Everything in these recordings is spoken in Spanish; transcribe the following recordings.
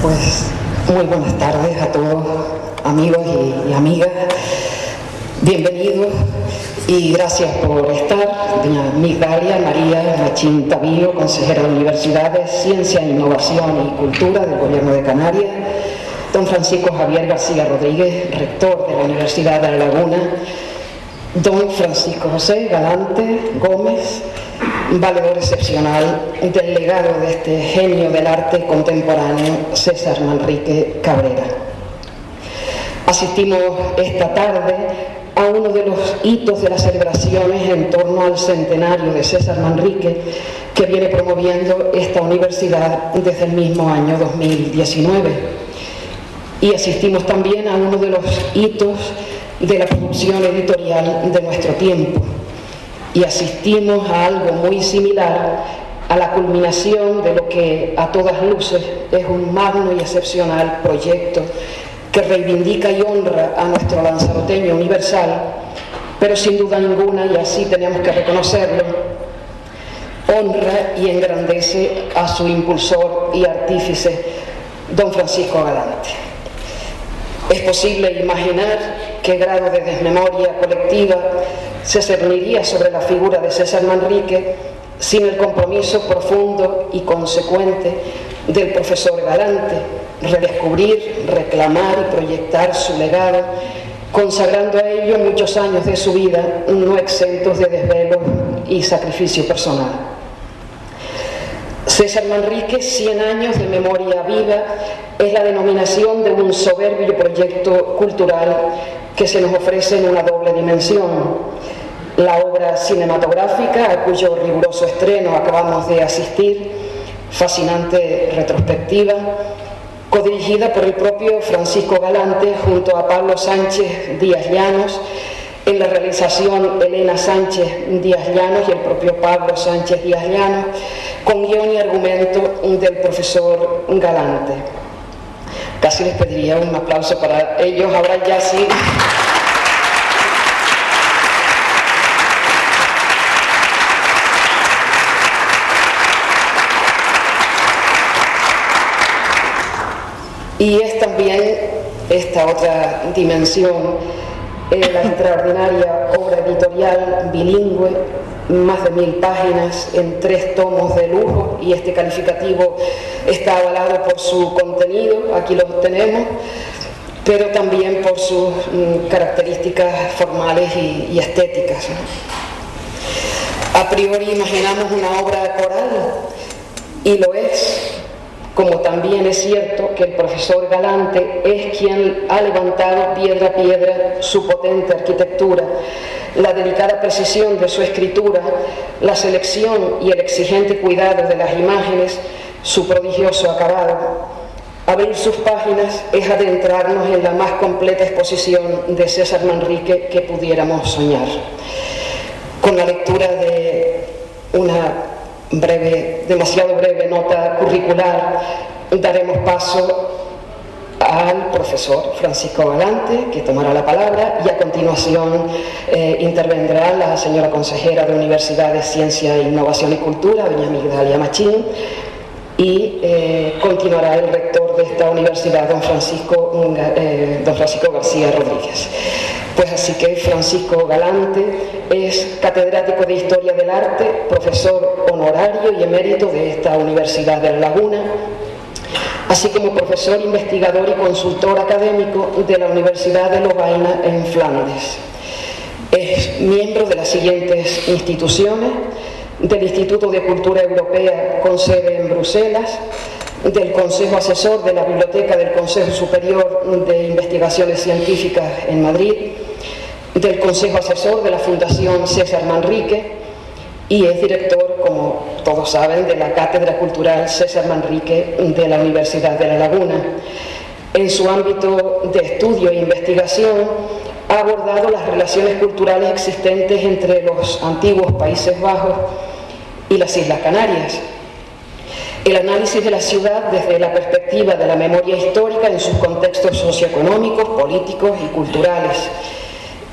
Pues muy buenas tardes a todos, amigos y amigas. Bienvenidos y gracias por estar. Doña Migdalia María Machín Tavío, consejera de Universidades, Ciencia, Innovación y Cultura del Gobierno de Canarias. Don Francisco Javier García Rodríguez, rector de la Universidad de La Laguna. Don Francisco José Galante Gómez, valedor excepcional del legado de este genio del arte contemporáneo, César Manrique Cabrera. Asistimos esta tarde a uno de los hitos de las celebraciones en torno al centenario de César Manrique que viene promoviendo esta universidad desde el mismo año 2019. Y asistimos también a uno de los hitos de la producción editorial de nuestro tiempo. Y asistimos a algo muy similar a la culminación de lo que a todas luces es un magno y excepcional proyecto que reivindica y honra a nuestro lanzaroteño universal, pero sin duda ninguna, y así tenemos que reconocerlo, honra y engrandece a su impulsor y artífice, don Francisco Galante. Es posible imaginar qué grado de desmemoria colectiva se cerniría sobre la figura de César Manrique sin el compromiso profundo y consecuente del profesor Galante, redescubrir, reclamar y proyectar su legado, consagrando a ello muchos años de su vida, no exentos de desvelo y sacrificio personal. César Manrique, 100 años de memoria viva, es la denominación de un soberbio proyecto cultural que se nos ofrece en una doble dimensión. La obra cinematográfica, a cuyo riguroso estreno acabamos de asistir, fascinante retrospectiva, codirigida por el propio Francisco Galante junto a Pablo Sánchez Díaz Llanos, en la realización Elena Sánchez Díaz Llanos y el propio Pablo Sánchez Díaz Llanos, con guión y argumento del profesor Galante. Casi les pediría un aplauso para ellos, ahora ya sí. Y es también esta otra dimensión, la extraordinaria obra editorial bilingüe, más de 1000 páginas en 3 tomos de lujo, y este calificativo está avalado por su contenido, aquí lo tenemos, pero también por sus características formales y estéticas, ¿no? A priori imaginamos una obra coral, y lo es, como también es cierto que el profesor Galante es quien ha levantado piedra a piedra su potente arquitectura, la delicada precisión de su escritura, la selección y el exigente cuidado de las imágenes, su prodigioso acabado. Abrir sus páginas es adentrarnos en la más completa exposición de César Manrique que pudiéramos soñar. Con la lectura de una demasiado breve nota curricular, daremos paso al profesor Francisco Galante, que tomará la palabra, y a continuación intervendrá la señora consejera de Universidades, Ciencia, Innovación y Cultura, doña Migdalia Machín, y continuará el rector de esta universidad, don Francisco García Rodríguez. Pues así que Francisco Galante es catedrático de Historia del Arte, profesor honorario y emérito de esta Universidad de La Laguna, así como profesor investigador y consultor académico de la Universidad de Lovaina en Flandes. Es miembro de las siguientes instituciones: del Instituto de Cultura Europea con sede en Bruselas, del Consejo Asesor de la Biblioteca del Consejo Superior de Investigaciones Científicas en Madrid, del Consejo Asesor de la Fundación César Manrique, y es director, como todos saben, de la Cátedra Cultural César Manrique de la Universidad de La Laguna. En su ámbito de estudio e investigación ha abordado las relaciones culturales existentes entre los antiguos Países Bajos y las Islas Canarias, el análisis de la ciudad desde la perspectiva de la memoria histórica en sus contextos socioeconómicos, políticos y culturales,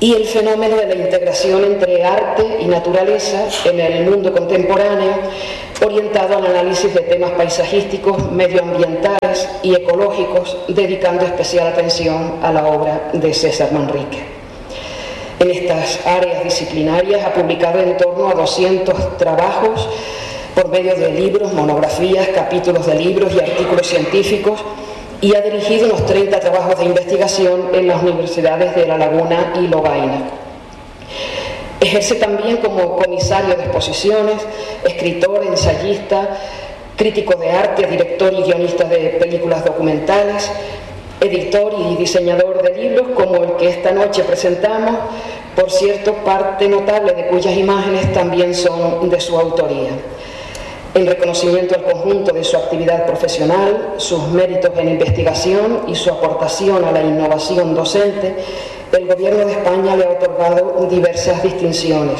y el fenómeno de la integración entre arte y naturaleza en el mundo contemporáneo, orientado al análisis de temas paisajísticos, medioambientales y ecológicos, dedicando especial atención a la obra de César Manrique. En estas áreas disciplinarias ha publicado en torno a 200 trabajos por medio de libros, monografías, capítulos de libros y artículos científicos, y ha dirigido unos 30 trabajos de investigación en las universidades de La Laguna y Lovaina. Ejerce también como comisario de exposiciones, escritor, ensayista, crítico de arte, director y guionista de películas documentales, editor y diseñador de libros como el que esta noche presentamos, por cierto, parte notable de cuyas imágenes también son de su autoría. En reconocimiento al conjunto de su actividad profesional, sus méritos en investigación y su aportación a la innovación docente, el Gobierno de España le ha otorgado diversas distinciones.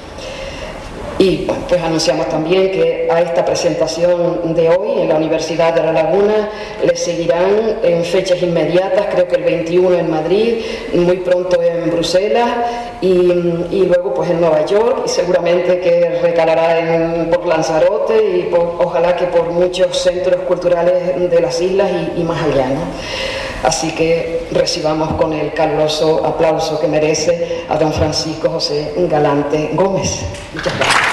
Y bueno, pues anunciamos también que a esta presentación de hoy en la Universidad de La Laguna le seguirán en fechas inmediatas, creo que el 21 en Madrid, muy pronto en Bruselas y luego pues en Nueva York, y seguramente que recalará por Lanzarote y ojalá que por muchos centros culturales de las islas y más allá, ¿no? Así que recibamos con el caluroso aplauso que merece a don Francisco José Galante Gómez. Muchas gracias.